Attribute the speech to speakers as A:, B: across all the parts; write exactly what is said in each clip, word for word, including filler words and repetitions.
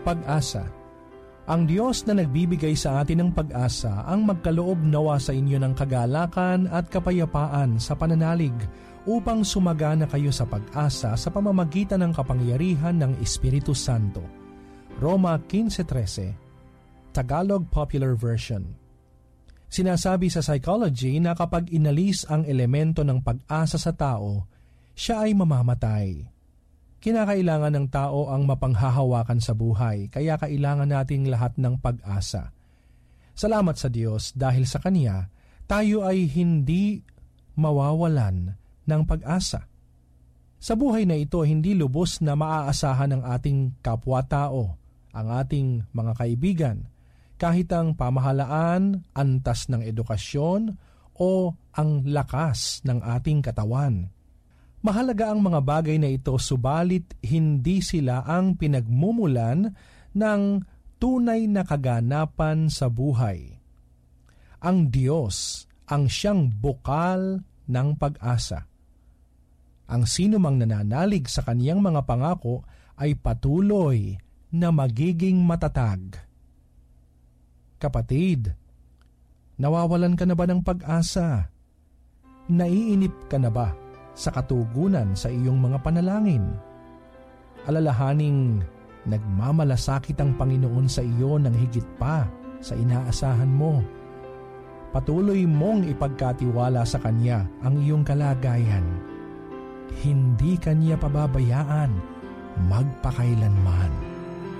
A: Pag-asa. Ang Diyos na nagbibigay sa atin ng pag-asa ang magkaloob nawa sa inyo ng kagalakan at kapayapaan sa pananalig upang sumagana kayo sa pag-asa sa pamamagitan ng kapangyarihan ng Espiritu Santo. Roma fifteen thirteen, Tagalog Popular Version. Sinasabi sa psychology na kapag inalis ang elemento ng pag-asa sa tao, siya ay mamamatay. Kinakailangan ng tao ang mapanghahawakan sa buhay, kaya kailangan nating lahat ng pag-asa. Salamat sa Diyos dahil sa Kanya, tayo ay hindi mawawalan ng pag-asa. Sa buhay na ito, hindi lubos na maaasahan ng ating kapwa-tao, ang ating mga kaibigan, kahit ang pamahalaan, antas ng edukasyon, o ang lakas ng ating katawan. Mahalaga ang mga bagay na ito, subalit hindi sila ang pinagmumulan ng tunay na kaganapan sa buhay. Ang Diyos ang siyang bukal ng pag-asa. Ang sino mang nananalig sa kaniyang mga pangako ay patuloy na magiging matatag. Kapatid, nawawalan ka na ba ng pag-asa? Naiinip ka na ba sa katugunan sa iyong mga panalangin? Alalahaning nagmamalasakit ang Panginoon sa iyo ng higit pa sa inaasahan mo. Patuloy mong ipagkatiwala sa Kanya ang iyong kalagayan. Hindi Kanya pababayaan magpakailanman.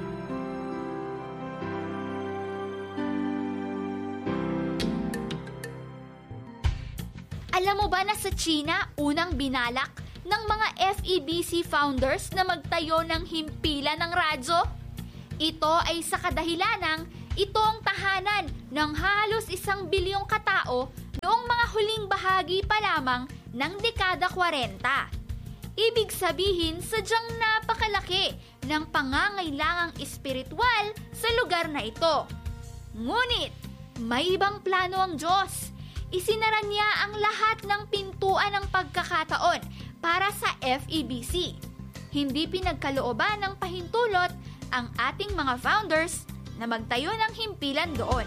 B: Alam mo ba na sa China, unang binalak ng mga F E B C founders na magtayo ng himpilan ng radyo? Ito ay sa kadahilanang ito ang tahanan ng halos isang bilyong katao noong mga huling bahagi pa lamang ng dekada forty. Ibig sabihin, sadyang napakalaki ng pangangailangang espiritual sa lugar na ito. Ngunit, may ibang plano ang Diyos. Isinara niya ang lahat ng pintuan ng pagkakataon para sa F E B C. Hindi pinagkalooban ng pahintulot ang ating mga founders na magtayo ng himpilan doon.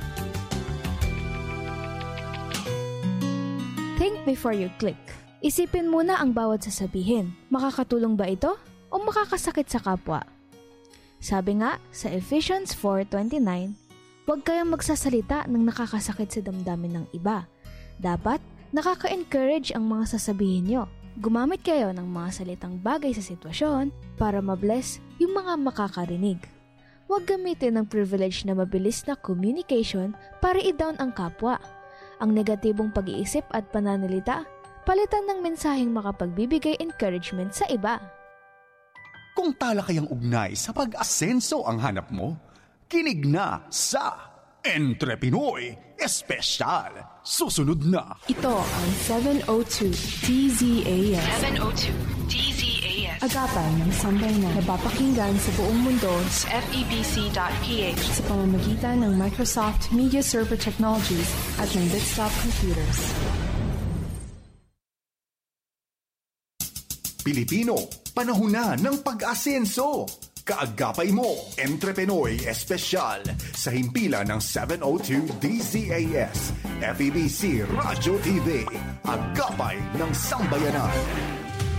C: Think before you click. Isipin muna ang bawat sasabihin. Makakatulong ba ito o makakasakit sa kapwa? Sabi nga sa Ephesians four twenty-nine, huwag kayong magsasalita ng nakakasakit sa damdamin ng iba. Dapat nakaka-encourage ang mga sasabihin nyo. Gumamit kayo ng mga salitang bagay sa sitwasyon para mabless yung mga makakarinig. Huwag gamitin ng privilege na mabilis na communication para i-down ang kapwa. Ang negatibong pag-iisip at pananalita, palitan ng mensaheng makapagbibigay encouragement sa iba.
D: Kung talakayang ugnay sa pag-asenso ang hanap mo, kinig na sa Entre Pinoy Espesyal. Susunod na.
E: Ito ang seven oh two D Z A S.
F: seven oh two D Z A S.
E: Agapan ng sambayanan na napapakinggan sa buong mundo
F: sa F E B C dot P H
E: sa pamamagitan ng Microsoft Media Server Technologies at ng Bitstop Computers.
D: Pilipino, panahon na ng pag-asenso. Kaagapay mo, Entre Pinoy Espesyal sa himpilan ng seven oh two D Z A S, F E B C Radio T V, Agapay ng Sambayanan.